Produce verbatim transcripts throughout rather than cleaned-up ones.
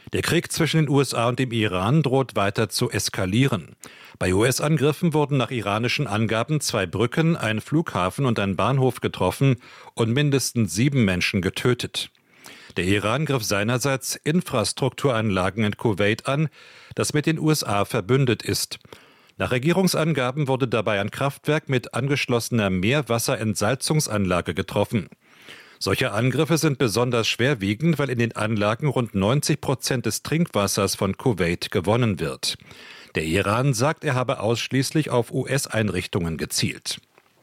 Der Krieg zwischen den U S A und dem Iran droht weiter zu eskalieren. Bei U S-Angriffen wurden nach iranischen Angaben zwei Brücken, ein Flughafen und ein Bahnhof getroffen und mindestens sieben Menschen getötet. Der Iran griff seinerseits Infrastrukturanlagen in Kuwait an, das mit den U S A verbündet ist. Nach Regierungsangaben wurde dabei ein Kraftwerk mit angeschlossener Meerwasserentsalzungsanlage getroffen. Solche Angriffe sind besonders schwerwiegend, weil in den Anlagen rund neunzig Prozent des Trinkwassers von Kuwait gewonnen wird. Der Iran sagt, er habe ausschließlich auf U S-Einrichtungen gezielt.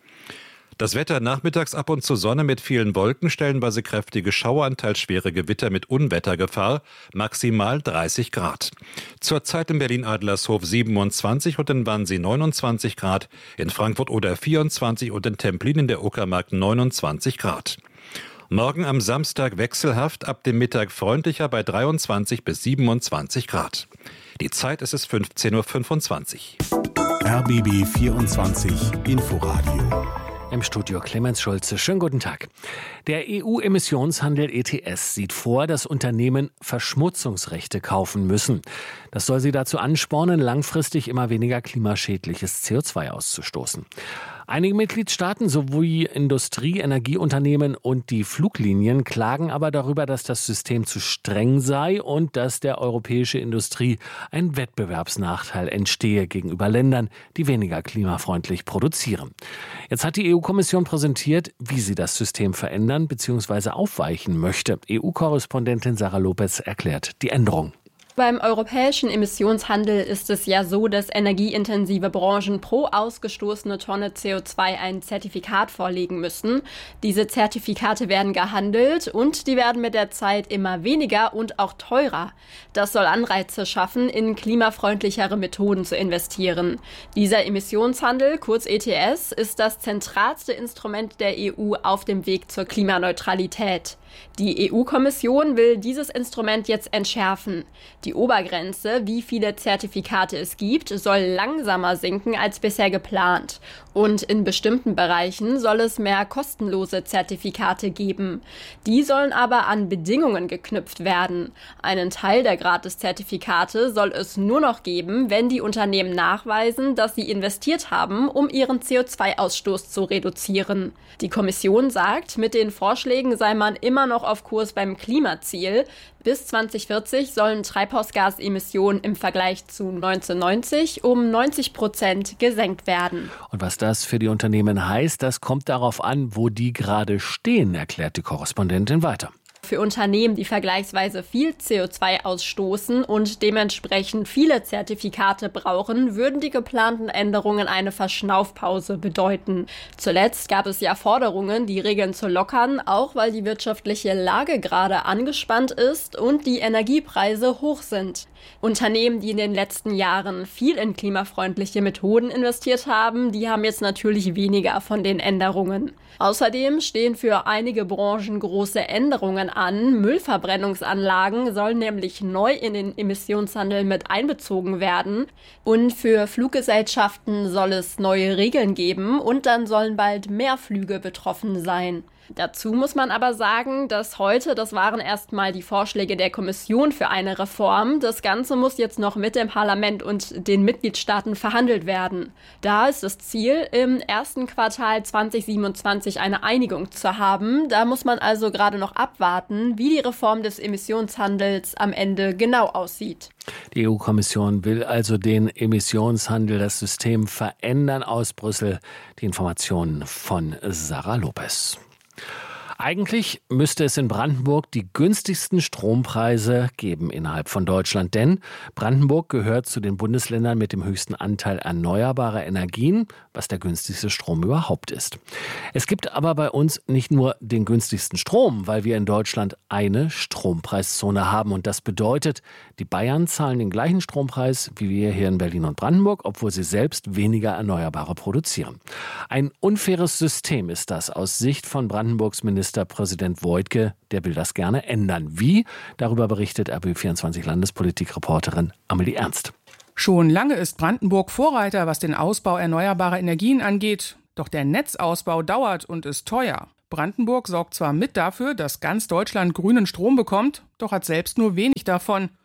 Das Wetter: nachmittags ab und zu Sonne mit vielen Wolken, stellenweise kräftige Schauer, teils schwere Gewitter mit Unwettergefahr, maximal dreißig Grad. Zurzeit in Berlin-Adlershof siebenundzwanzig und in Wannsee neunundzwanzig Grad, in Frankfurt oder vierundzwanzig und in Templin in der Uckermark neunundzwanzig Grad. Morgen am Samstag wechselhaft, ab dem Mittag freundlicher bei dreiundzwanzig bis siebenundzwanzig Grad. Die Zeit ist es fünfzehn Uhr fünfundzwanzig. R B B vierundzwanzig Inforadio. Im Studio Clemens Schulze. Schönen guten Tag. Der E U-Emissionshandel E T S sieht vor, dass Unternehmen Verschmutzungsrechte kaufen müssen. Das soll sie dazu anspornen, langfristig immer weniger klimaschädliches C O zwei auszustoßen. Einige Mitgliedstaaten sowie Industrie-, Energieunternehmen und die Fluglinien klagen aber darüber, dass das System zu streng sei und dass der europäische Industrie ein Wettbewerbsnachteil entstehe gegenüber Ländern, die weniger klimafreundlich produzieren. Jetzt hat die E U-Kommission präsentiert, wie sie das System verändern bzw. aufweichen möchte. E U-Korrespondentin Sarah Lopez erklärt die Änderung. Beim europäischen Emissionshandel ist es ja so, dass energieintensive Branchen pro ausgestoßene Tonne C O zwei ein Zertifikat vorlegen müssen. Diese Zertifikate werden gehandelt und die werden mit der Zeit immer weniger und auch teurer. Das soll Anreize schaffen, in klimafreundlichere Methoden zu investieren. Dieser Emissionshandel, kurz E T S, ist das zentralste Instrument der E U auf dem Weg zur Klimaneutralität. Die E U-Kommission will dieses Instrument jetzt entschärfen. Die Obergrenze, wie viele Zertifikate es gibt, soll langsamer sinken als bisher geplant. Und in bestimmten Bereichen soll es mehr kostenlose Zertifikate geben. Die sollen aber an Bedingungen geknüpft werden. Einen Teil der Gratiszertifikate soll es nur noch geben, wenn die Unternehmen nachweisen, dass sie investiert haben, um ihren C O zwei Ausstoß zu reduzieren. Die Kommission sagt, mit den Vorschlägen sei man immer noch auf Kurs beim Klimaziel. Bis zwanzig vierzig sollen Treibhausgasemissionen im Vergleich zu neunzehnhundertneunzig um neunzig Prozent gesenkt werden. Und was das für die Unternehmen heißt, das kommt darauf an, wo die gerade stehen, erklärt die Korrespondentin weiter. Für Unternehmen, die vergleichsweise viel C O zwei ausstoßen und dementsprechend viele Zertifikate brauchen, würden die geplanten Änderungen eine Verschnaufpause bedeuten. Zuletzt gab es ja Forderungen, die Regeln zu lockern, auch weil die wirtschaftliche Lage gerade angespannt ist und die Energiepreise hoch sind. Unternehmen, die in den letzten Jahren viel in klimafreundliche Methoden investiert haben, die haben jetzt natürlich weniger von den Änderungen. Außerdem stehen für einige Branchen große Änderungen an. Müllverbrennungsanlagen sollen nämlich neu in den Emissionshandel mit einbezogen werden. Und für Fluggesellschaften soll es neue Regeln geben und dann sollen bald mehr Flüge betroffen sein. Dazu muss man aber sagen, dass heute, das waren erstmal die Vorschläge der Kommission für eine Reform. Das Ganze muss jetzt noch mit dem Parlament und den Mitgliedstaaten verhandelt werden. Da ist das Ziel, im ersten Quartal zwanzig siebenundzwanzig eine Einigung zu haben. Da muss man also gerade noch abwarten, wie die Reform des Emissionshandels am Ende genau aussieht. Die E U-Kommission will also den Emissionshandel, das System verändern aus Brüssel. Die Informationen von Sarah Lopez. Eigentlich müsste es in Brandenburg die günstigsten Strompreise geben innerhalb von Deutschland, denn Brandenburg gehört zu den Bundesländern mit dem höchsten Anteil erneuerbarer Energien, was der günstigste Strom überhaupt ist. Es gibt aber bei uns nicht nur den günstigsten Strom, weil wir in Deutschland eine Strompreiszone haben und das bedeutet, die Bayern zahlen den gleichen Strompreis wie wir hier in Berlin und Brandenburg, obwohl sie selbst weniger Erneuerbare produzieren. Ein unfaires System ist das aus Sicht von Brandenburgs Ministerpräsident Woidke, der will das gerne ändern. Wie? Darüber berichtet R B B vierundzwanzig Landespolitik-Reporterin Amelie Ernst. Schon lange ist Brandenburg Vorreiter, was den Ausbau erneuerbarer Energien angeht. Doch der Netzausbau dauert und ist teuer. Brandenburg sorgt zwar mit dafür, dass ganz Deutschland grünen Strom bekommt, doch hat selbst nur wenig davon.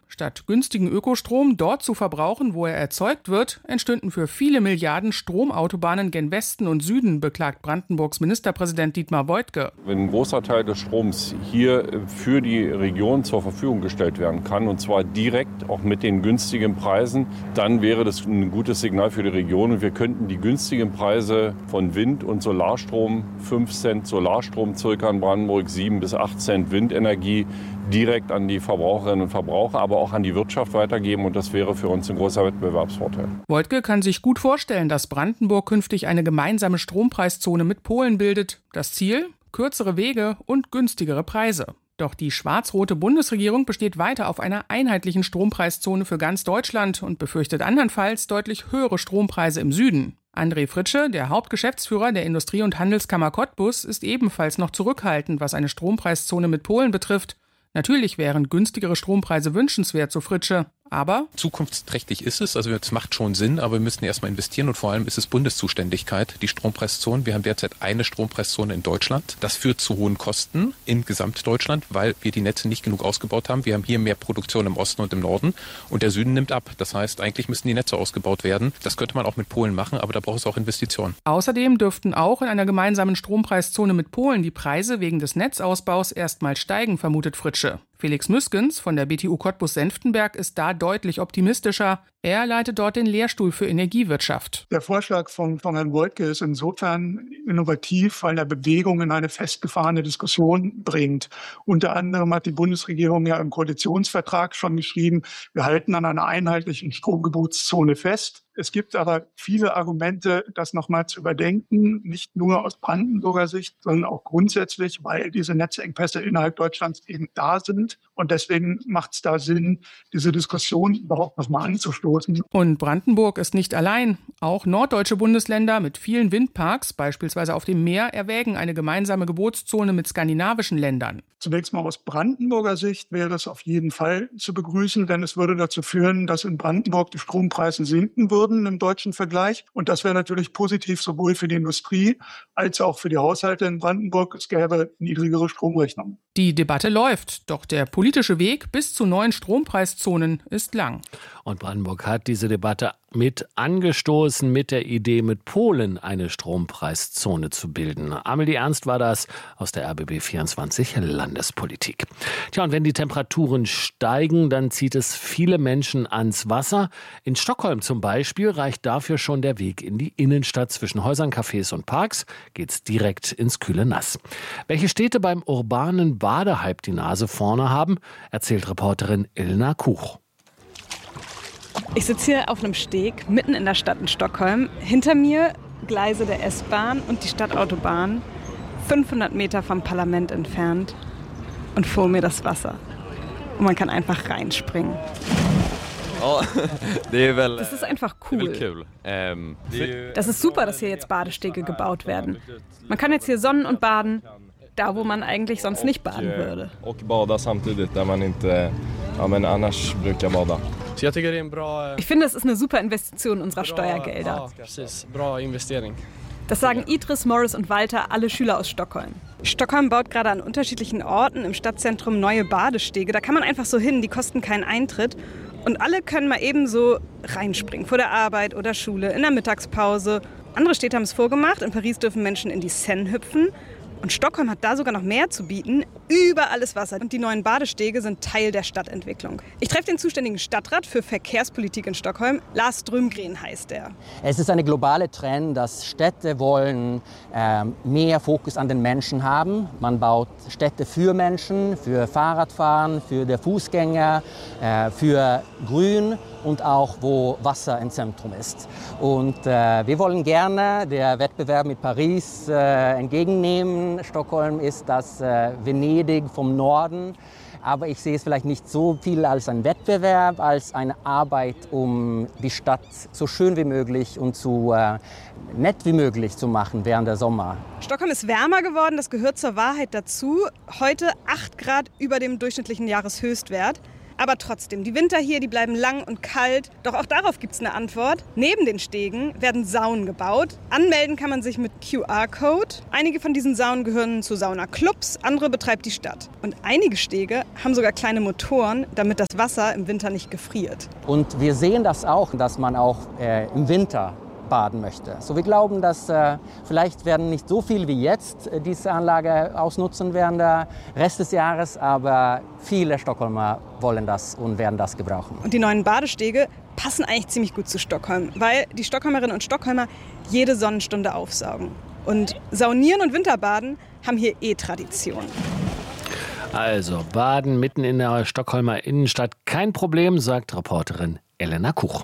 Statt günstigen Ökostrom dort zu verbrauchen, wo er erzeugt wird, entstünden für viele Milliarden Stromautobahnen gen Westen und Süden, beklagt Brandenburgs Ministerpräsident Dietmar Woidke. Wenn ein großer Teil des Stroms hier für die Region zur Verfügung gestellt werden kann, und zwar direkt auch mit den günstigen Preisen, dann wäre das ein gutes Signal für die Region. Und wir könnten die günstigen Preise von Wind- und Solarstrom, fünf Cent Solarstrom circa in Brandenburg, sieben bis acht Cent Windenergie, direkt an die Verbraucherinnen und Verbraucher, aber auch an die Wirtschaft weitergeben. Und das wäre für uns ein großer Wettbewerbsvorteil. Woidke kann sich gut vorstellen, dass Brandenburg künftig eine gemeinsame Strompreiszone mit Polen bildet. Das Ziel? Kürzere Wege und günstigere Preise. Doch die schwarz-rote Bundesregierung besteht weiter auf einer einheitlichen Strompreiszone für ganz Deutschland und befürchtet andernfalls deutlich höhere Strompreise im Süden. André Fritsche, der Hauptgeschäftsführer der Industrie- und Handelskammer Cottbus, ist ebenfalls noch zurückhaltend, was eine Strompreiszone mit Polen betrifft. Natürlich wären günstigere Strompreise wünschenswert, so Fritsche. Aber zukunftsträchtig ist es, also es macht schon Sinn, aber wir müssen erstmal investieren und vor allem ist es Bundeszuständigkeit, die Strompreiszone. Wir haben derzeit eine Strompreiszone in Deutschland. Das führt zu hohen Kosten in Gesamtdeutschland, weil wir die Netze nicht genug ausgebaut haben. Wir haben hier mehr Produktion im Osten und im Norden und der Süden nimmt ab. Das heißt, eigentlich müssten die Netze ausgebaut werden. Das könnte man auch mit Polen machen, aber da braucht es auch Investitionen. Außerdem dürften auch in einer gemeinsamen Strompreiszone mit Polen die Preise wegen des Netzausbaus erstmal steigen, vermutet Fritsche. Felix Müskens von der B T U Cottbus-Senftenberg ist da deutlich optimistischer. Er leitet dort den Lehrstuhl für Energiewirtschaft. Der Vorschlag von, von Herrn Woidke ist insofern innovativ, weil er Bewegung in eine festgefahrene Diskussion bringt. Unter anderem hat die Bundesregierung ja im Koalitionsvertrag schon geschrieben, wir halten an einer einheitlichen Stromgebotszone fest. Es gibt aber viele Argumente, das nochmal zu überdenken, nicht nur aus Brandenburger Sicht, sondern auch grundsätzlich, weil diese Netzengpässe innerhalb Deutschlands eben da sind. Und deswegen macht es da Sinn, diese Diskussion überhaupt nochmal anzustoßen. Und Brandenburg ist nicht allein. Auch norddeutsche Bundesländer mit vielen Windparks, beispielsweise auf dem Meer, erwägen eine gemeinsame Gebotszone mit skandinavischen Ländern. Zunächst mal aus Brandenburger Sicht wäre es auf jeden Fall zu begrüßen, denn es würde dazu führen, dass in Brandenburg die Strompreise sinken würden im deutschen Vergleich. Und das wäre natürlich positiv sowohl für die Industrie als auch für die Haushalte in Brandenburg. Es gäbe niedrigere Stromrechnungen. Die Debatte läuft, doch der politische Weg bis zu neuen Strompreiszonen ist lang. Und Brandenburg hat diese Debatte mit angestoßen mit der Idee, mit Polen eine Strompreiszone zu bilden. Amelie Ernst war das aus der R B B vierundzwanzig Landespolitik. Tja, und wenn die Temperaturen steigen, dann zieht es viele Menschen ans Wasser. In Stockholm zum Beispiel reicht dafür schon der Weg in die Innenstadt. Zwischen Häusern, Cafés und Parks geht's direkt ins kühle Nass. Welche Städte beim urbanen Badehype die Nase vorne haben, erzählt Reporterin Ilna Kuch. Ich sitze hier auf einem Steg mitten in der Stadt in Stockholm. Hinter mir Gleise der S-Bahn und die Stadtautobahn, fünfhundert Meter vom Parlament entfernt. Und vor mir das Wasser. Und man kann einfach reinspringen. Oh, das ist einfach cool. Das ist super, dass hier jetzt Badestege gebaut werden. Man kann jetzt hier sonnen und baden, da wo man eigentlich sonst nicht baden würde. Ich finde, es ist eine super Investition unserer Steuergelder. Das sagen Idris, Morris und Walter, alle Schüler aus Stockholm. Stockholm baut gerade an unterschiedlichen Orten im Stadtzentrum neue Badestege. Da kann man einfach so hin, die kosten keinen Eintritt. Und alle können mal eben so reinspringen, vor der Arbeit oder Schule, in der Mittagspause. Andere Städte haben es vorgemacht. In Paris dürfen Menschen in die Seine hüpfen. Und Stockholm hat da sogar noch mehr zu bieten. Überall ist Wasser. Und die neuen Badestege sind Teil der Stadtentwicklung. Ich treffe den zuständigen Stadtrat für Verkehrspolitik in Stockholm. Lars Strömgren heißt er. Es ist eine globale Trend, dass Städte wollen äh, mehr Fokus an den Menschen haben. Man baut Städte für Menschen, für Fahrradfahren, für den Fußgänger, äh, für Grün und auch wo Wasser im Zentrum ist. Und äh, wir wollen gerne den Wettbewerb mit Paris äh, entgegennehmen. Stockholm ist das äh, Venedig vom Norden. Aber ich sehe es vielleicht nicht so viel als ein Wettbewerb, als eine Arbeit, um die Stadt so schön wie möglich und so äh, nett wie möglich zu machen während der Sommer. Stockholm ist wärmer geworden, das gehört zur Wahrheit dazu. Heute acht Grad über dem durchschnittlichen Jahreshöchstwert. Aber trotzdem, die Winter hier, die bleiben lang und kalt. Doch auch darauf gibt es eine Antwort. Neben den Stegen werden Saunen gebaut. Anmelden kann man sich mit Q R-Code. Einige von diesen Saunen gehören zu Saunaclubs, andere betreibt die Stadt. Und einige Stege haben sogar kleine Motoren, damit das Wasser im Winter nicht gefriert. Und wir sehen das auch, dass man auch äh, im Winter baden möchte. So, wir glauben, dass äh, vielleicht werden nicht so viel wie jetzt äh, diese Anlage ausnutzen während der Rest des Jahres, aber viele Stockholmer wollen das und werden das gebrauchen. Und die neuen Badestege passen eigentlich ziemlich gut zu Stockholm, weil die Stockholmerinnen und Stockholmer jede Sonnenstunde aufsaugen. Und Saunieren und Winterbaden haben hier eh Tradition. Also, Baden mitten in der Stockholmer Innenstadt kein Problem, sagt Reporterin Elena Kuch.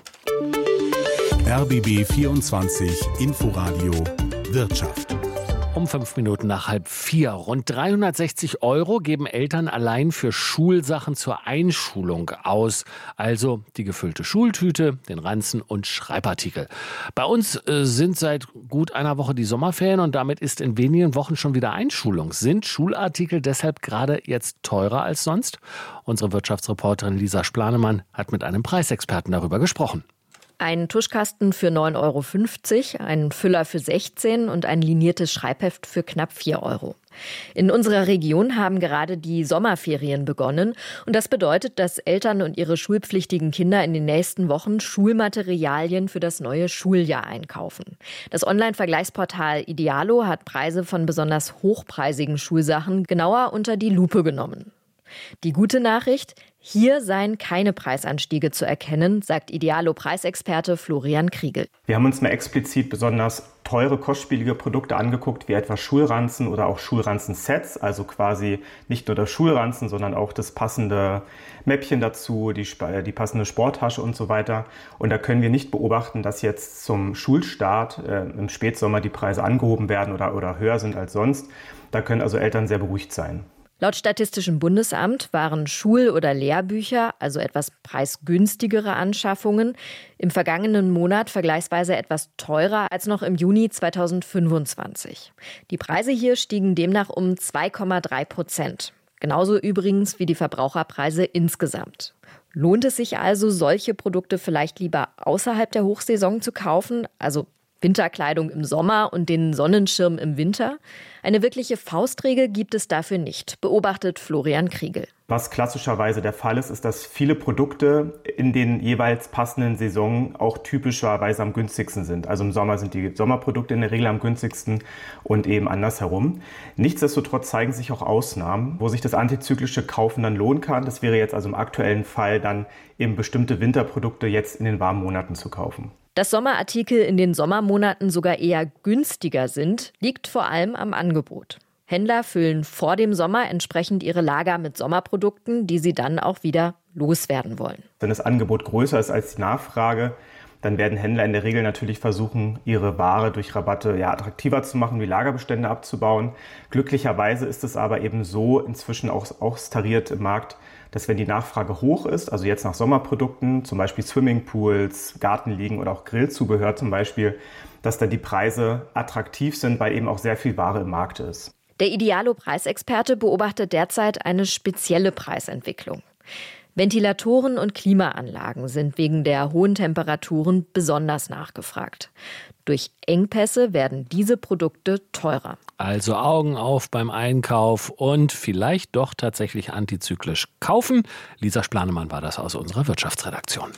R B B vierundzwanzig Inforadio Wirtschaft. Um fünf Minuten nach halb vier. Rund dreihundertsechzig Euro geben Eltern allein für Schulsachen zur Einschulung aus. Also die gefüllte Schultüte, den Ranzen und Schreibartikel. Bei uns äh, sind seit gut einer Woche die Sommerferien und damit ist in wenigen Wochen schon wieder Einschulung. Sind Schulartikel deshalb gerade jetzt teurer als sonst? Unsere Wirtschaftsreporterin Lisa Splanemann hat mit einem Preisexperten darüber gesprochen. Ein Tuschkasten für neun Euro fünfzig, ein Füller für sechzehn und ein liniertes Schreibheft für knapp vier Euro. In unserer Region haben gerade die Sommerferien begonnen und das bedeutet, dass Eltern und ihre schulpflichtigen Kinder in den nächsten Wochen Schulmaterialien für das neue Schuljahr einkaufen. Das Online-Vergleichsportal Idealo hat Preise von besonders hochpreisigen Schulsachen genauer unter die Lupe genommen. Die gute Nachricht: Hier seien keine Preisanstiege zu erkennen, sagt Idealo-Preisexperte Florian Kriegel. Wir haben uns mal explizit besonders teure, kostspielige Produkte angeguckt, wie etwa Schulranzen oder auch Schulranzen-Sets, also quasi nicht nur der Schulranzen, sondern auch das passende Mäppchen dazu, die, die passende Sporttasche und so weiter. Und da können wir nicht beobachten, dass jetzt zum Schulstart äh, im Spätsommer die Preise angehoben werden oder, oder höher sind als sonst. Da können also Eltern sehr beruhigt sein. Laut Statistischem Bundesamt waren Schul- oder Lehrbücher, also etwas preisgünstigere Anschaffungen, im vergangenen Monat vergleichsweise etwas teurer als noch im Juni zweitausendfünfundzwanzig. Die Preise hier stiegen demnach um zwei Komma drei Prozent. Genauso übrigens wie die Verbraucherpreise insgesamt. Lohnt es sich also, solche Produkte vielleicht lieber außerhalb der Hochsaison zu kaufen, also Winterkleidung im Sommer und den Sonnenschirm im Winter? Eine wirkliche Faustregel gibt es dafür nicht, beobachtet Florian Kriegel. Was klassischerweise der Fall ist, ist, dass viele Produkte in den jeweils passenden Saisonen auch typischerweise am günstigsten sind. Also im Sommer sind die Sommerprodukte in der Regel am günstigsten und eben andersherum. Nichtsdestotrotz zeigen sich auch Ausnahmen, wo sich das antizyklische Kaufen dann lohnen kann. Das wäre jetzt also im aktuellen Fall dann eben bestimmte Winterprodukte jetzt in den warmen Monaten zu kaufen. Dass Sommerartikel in den Sommermonaten sogar eher günstiger sind, liegt vor allem am Angebot. Händler füllen vor dem Sommer entsprechend ihre Lager mit Sommerprodukten, die sie dann auch wieder loswerden wollen. Wenn das Angebot größer ist als die Nachfrage, dann werden Händler in der Regel natürlich versuchen, ihre Ware durch Rabatte ja, attraktiver zu machen, die Lagerbestände abzubauen. Glücklicherweise ist es aber eben so inzwischen auch austariert im Markt, dass wenn die Nachfrage hoch ist, also jetzt nach Sommerprodukten, zum Beispiel Swimmingpools, Gartenliegen oder auch Grillzubehör zum Beispiel, dass dann die Preise attraktiv sind, weil eben auch sehr viel Ware im Markt ist. Der Idealo-Preisexperte beobachtet derzeit eine spezielle Preisentwicklung. Ventilatoren und Klimaanlagen sind wegen der hohen Temperaturen besonders nachgefragt. Durch Engpässe werden diese Produkte teurer. Also Augen auf beim Einkauf und vielleicht doch tatsächlich antizyklisch kaufen. Lisa Splanemann war das aus unserer Wirtschaftsredaktion.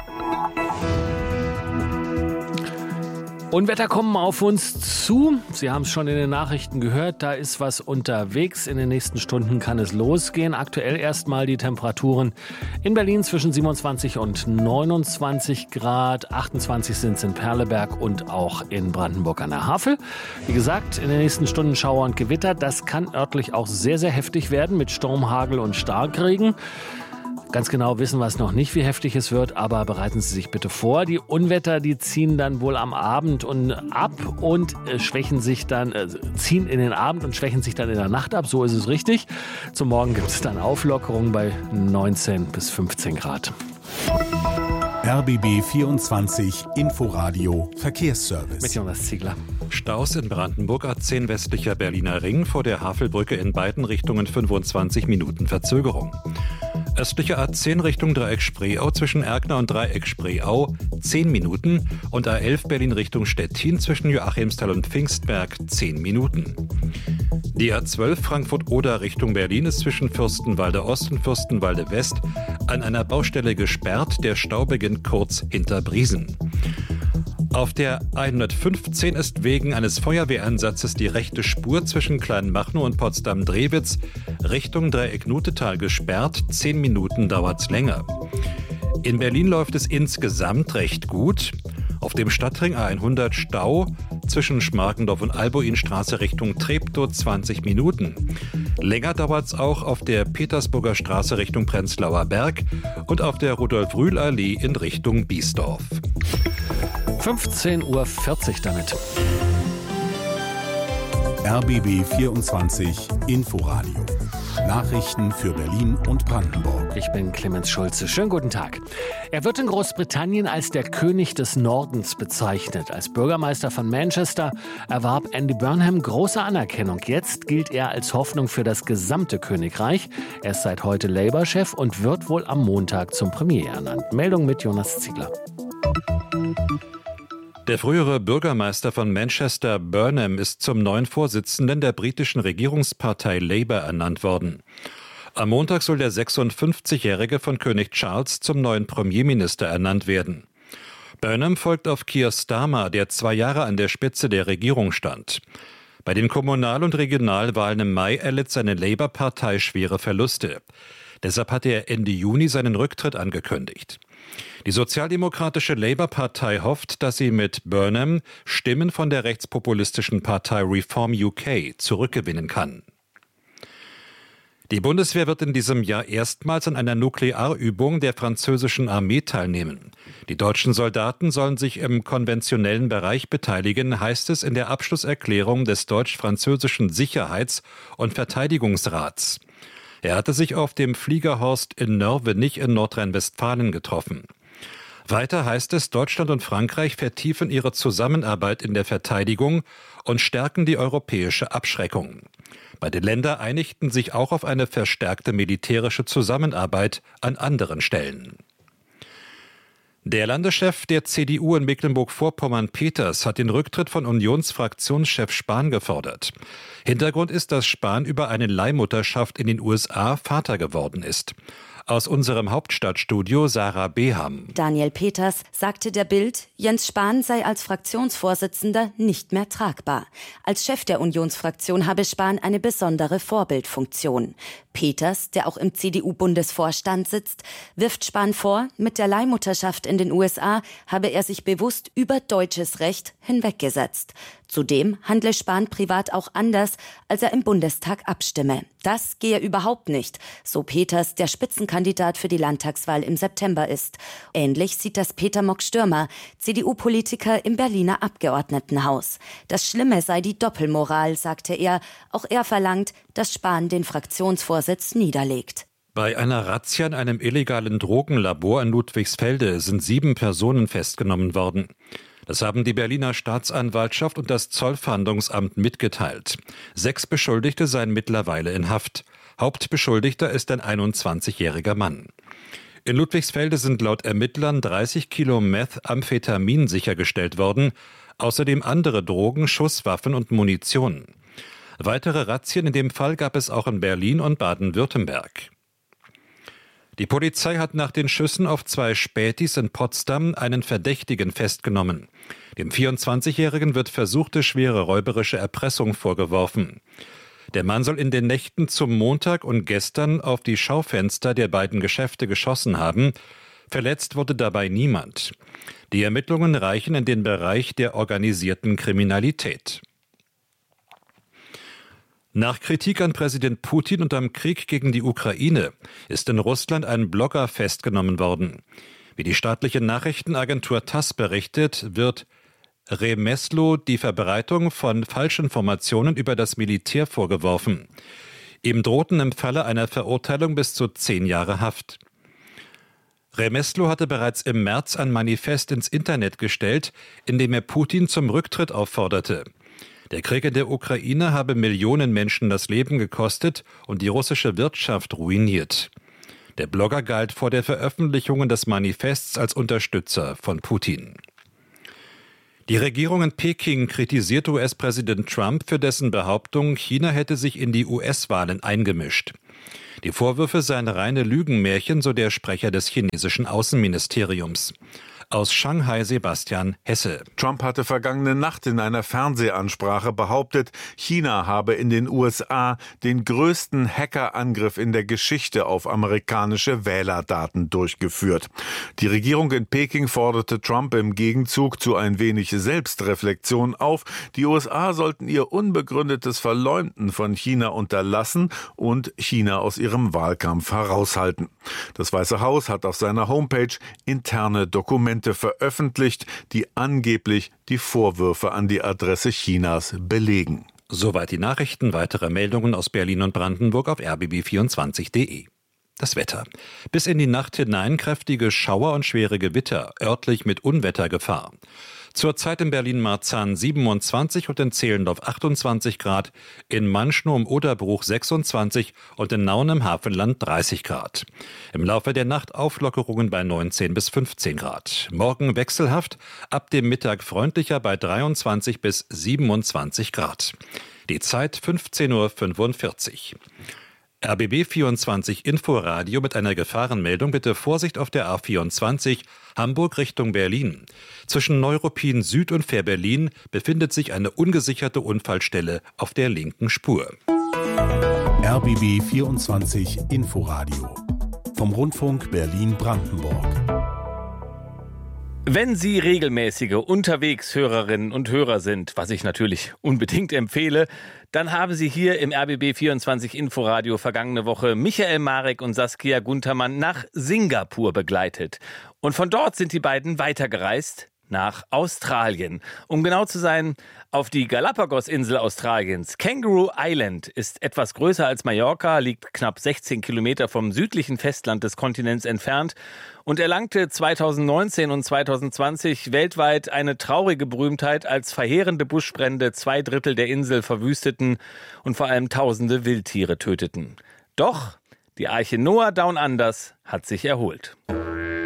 Unwetter kommen auf uns zu. Sie haben es schon in den Nachrichten gehört, da ist was unterwegs. In den nächsten Stunden kann es losgehen. Aktuell erstmal die Temperaturen in Berlin zwischen siebenundzwanzig und neunundzwanzig Grad. achtundzwanzig sind es in Perleberg und auch in Brandenburg an der Havel. Wie gesagt, in den nächsten Stunden Schauer und Gewitter. Das kann örtlich auch sehr, sehr heftig werden mit Sturm, Hagel und Starkregen. Ganz genau wissen wir es noch nicht, wie heftig es wird, aber bereiten Sie sich bitte vor. Die Unwetter, die ziehen dann wohl am Abend und ab und äh, schwächen sich dann, äh, ziehen in den Abend und schwächen sich dann in der Nacht ab. So ist es richtig. Zum Morgen gibt es dann Auflockerungen bei neunzehn bis fünfzehn Grad. R B B vierundzwanzig Inforadio Verkehrsservice. Mit Jonas Ziegler. Staus in Brandenburg A zehn westlicher Berliner Ring vor der Havelbrücke in beiden Richtungen fünfundzwanzig Minuten Verzögerung. Östliche A zehn Richtung Dreieck-Spreeau zwischen Erkner und Dreieck-Spreeau zehn Minuten und A elf Berlin Richtung Stettin zwischen Joachimsthal und Pfingstberg zehn Minuten. Die A zwölf Frankfurt-Oder Richtung Berlin ist zwischen Fürstenwalde Ost und Fürstenwalde West an einer Baustelle gesperrt. Der Stau beginnt kurz hinter Briesen. Auf der hundertfünfzehn ist wegen eines Feuerwehreinsatzes die rechte Spur zwischen Kleinmachnow und Potsdam-Drewitz Richtung Dreieck-Nutetal gesperrt. Zehn Minuten dauert's länger. In Berlin läuft es insgesamt recht gut. Auf dem Stadtring A hundert Stau zwischen Schmarkendorf und Albuinstraße Richtung Treptow zwanzig Minuten. Länger dauert's auch auf der Petersburger Straße Richtung Prenzlauer Berg und auf der Rudolf-Rühl-Allee in Richtung Biesdorf. fünfzehn Uhr vierzig damit. R B B vierundzwanzig Inforadio. Nachrichten für Berlin und Brandenburg. Ich bin Clemens Schulze. Schönen guten Tag. Er wird in Großbritannien als der König des Nordens bezeichnet. Als Bürgermeister von Manchester erwarb Andy Burnham große Anerkennung. Jetzt gilt er als Hoffnung für das gesamte Königreich. Er ist seit heute Labour-Chef und wird wohl am Montag zum Premier ernannt. Meldung mit Jonas Ziegler. Der frühere Bürgermeister von Manchester, Burnham, ist zum neuen Vorsitzenden der britischen Regierungspartei Labour ernannt worden. Am Montag soll der sechsundfünfzigjährige von König Charles zum neuen Premierminister ernannt werden. Burnham folgt auf Keir Starmer, der zwei Jahre an der Spitze der Regierung stand. Bei den Kommunal- und Regionalwahlen im Mai erlitt seine Labour-Partei schwere Verluste. Deshalb hatte er Ende Juni seinen Rücktritt angekündigt. Die sozialdemokratische Labour-Partei hofft, dass sie mit Burnham Stimmen von der rechtspopulistischen Partei Reform U K zurückgewinnen kann. Die Bundeswehr wird in diesem Jahr erstmals an einer Nuklearübung der französischen Armee teilnehmen. Die deutschen Soldaten sollen sich im konventionellen Bereich beteiligen, heißt es in der Abschlusserklärung des deutsch-französischen Sicherheits- und Verteidigungsrats. Er hatte sich auf dem Fliegerhorst in Nörvenich in Nordrhein-Westfalen getroffen. Weiter heißt es, Deutschland und Frankreich vertiefen ihre Zusammenarbeit in der Verteidigung und stärken die europäische Abschreckung. Beide Länder einigten sich auch auf eine verstärkte militärische Zusammenarbeit an anderen Stellen. Der Landeschef der C D U in Mecklenburg-Vorpommern, Peters, hat den Rücktritt von Unionsfraktionschef Spahn gefordert. Hintergrund ist, dass Spahn über eine Leihmutterschaft in den U S A Vater geworden ist. Aus unserem Hauptstadtstudio Sarah Beham. Daniel Peters sagte der Bild, Jens Spahn sei als Fraktionsvorsitzender nicht mehr tragbar. Als Chef der Unionsfraktion habe Spahn eine besondere Vorbildfunktion. Peters, der auch im C D U-Bundesvorstand sitzt, wirft Spahn vor, mit der Leihmutterschaft in den U S A habe er sich bewusst über deutsches Recht hinweggesetzt. Zudem handle Spahn privat auch anders, als er im Bundestag abstimme. Das gehe überhaupt nicht, so Peters, der Spitzenkandidat für die Landtagswahl im September ist. Ähnlich sieht das Peter Mock-Stürmer, C D U-Politiker im Berliner Abgeordnetenhaus. Das Schlimme sei die Doppelmoral, sagte er. Auch er verlangt, dass Spahn den Fraktionsvorsitz niederlegt. Bei einer Razzia in einem illegalen Drogenlabor in Ludwigsfelde sind sieben Personen festgenommen worden. Das haben die Berliner Staatsanwaltschaft und das Zollfahndungsamt mitgeteilt. Sechs Beschuldigte seien mittlerweile in Haft. Hauptbeschuldigter ist ein einundzwanzigjähriger Mann. In Ludwigsfelde sind laut Ermittlern dreißig Kilo Methamphetamin sichergestellt worden, außerdem andere Drogen, Schusswaffen und Munition. Weitere Razzien in dem Fall gab es auch in Berlin und Baden-Württemberg. Die Polizei hat nach den Schüssen auf zwei Spätis in Potsdam einen Verdächtigen festgenommen. Dem vierundzwanzigjährigen wird versuchte schwere räuberische Erpressung vorgeworfen. Der Mann soll in den Nächten zum Montag und gestern auf die Schaufenster der beiden Geschäfte geschossen haben. Verletzt wurde dabei niemand. Die Ermittlungen reichen in den Bereich der organisierten Kriminalität. Nach Kritik an Präsident Putin und am Krieg gegen die Ukraine ist in Russland ein Blogger festgenommen worden. Wie die staatliche Nachrichtenagentur TASS berichtet, wird Remeslo die Verbreitung von Falschinformationen über das Militär vorgeworfen. Ihm drohten im Falle einer Verurteilung bis zu zehn Jahre Haft. Remeslo hatte bereits im März ein Manifest ins Internet gestellt, in dem er Putin zum Rücktritt aufforderte. Der Krieg in der Ukraine habe Millionen Menschen das Leben gekostet und die russische Wirtschaft ruiniert. Der Blogger galt vor der Veröffentlichung des Manifests als Unterstützer von Putin. Die Regierung in Peking kritisiert U S-Präsident Trump für dessen Behauptung, China hätte sich in die U S-Wahlen eingemischt. Die Vorwürfe seien reine Lügenmärchen, so der Sprecher des chinesischen Außenministeriums. Aus Shanghai Sebastian Hesse. Trump hatte vergangene Nacht in einer Fernsehansprache behauptet, China habe in den U S A den größten Hackerangriff in der Geschichte auf amerikanische Wählerdaten durchgeführt. Die Regierung in Peking forderte Trump im Gegenzug zu ein wenig Selbstreflexion auf. Die U S A sollten ihr unbegründetes Verleumden von China unterlassen und China aus ihrem Wahlkampf heraushalten. Das Weiße Haus hat auf seiner Homepage interne Dokumente veröffentlicht, die angeblich die Vorwürfe an die Adresse Chinas belegen. Soweit die Nachrichten. Weitere Meldungen aus Berlin und Brandenburg auf r b b vierundzwanzig punkt d e. Das Wetter. Bis in die Nacht hinein kräftige Schauer und schwere Gewitter, örtlich mit Unwettergefahr. Zurzeit in Berlin-Marzahn siebenundzwanzig und in Zehlendorf achtundzwanzig Grad, in Manschnow im Oderbruch sechsundzwanzig und in Nauen im Hafenland dreißig Grad. Im Laufe der Nacht Auflockerungen bei neunzehn bis fünfzehn Grad. Morgen wechselhaft, ab dem Mittag freundlicher bei dreiundzwanzig bis siebenundzwanzig Grad. Die Zeit fünfzehn Uhr fünfundvierzig. R B B vierundzwanzig Inforadio mit einer Gefahrenmeldung. Bitte Vorsicht auf der A vierundzwanzig Hamburg Richtung Berlin. Zwischen Neuruppin Süd und Fährberlin befindet sich eine ungesicherte Unfallstelle auf der linken Spur. R B B vierundzwanzig Inforadio vom Rundfunk Berlin-Brandenburg. Wenn Sie regelmäßige Unterwegshörerinnen und Hörer sind, was ich natürlich unbedingt empfehle, dann haben Sie hier im R B B vierundzwanzig Inforadio vergangene Woche Michael Marek und Saskia Guntermann nach Singapur begleitet. Und von dort sind die beiden weitergereist nach Australien. Um genau zu sein, auf die Galapagos-Insel Australiens. Kangaroo Island ist etwas größer als Mallorca, liegt knapp sechzehn Kilometer vom südlichen Festland des Kontinents entfernt und erlangte zweitausendneunzehn und zweitausendzwanzig weltweit eine traurige Berühmtheit, als verheerende Buschbrände zwei Drittel der Insel verwüsteten und vor allem tausende Wildtiere töteten. Doch die Arche Noah Down Unders hat sich erholt.